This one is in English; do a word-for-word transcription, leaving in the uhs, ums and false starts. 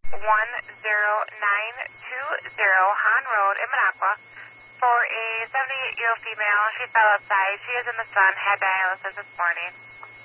one zero nine two zero Han Road in Minocqua for a seventy-eight-year-old female. She fell outside. She is in the sun, had dialysis this morning.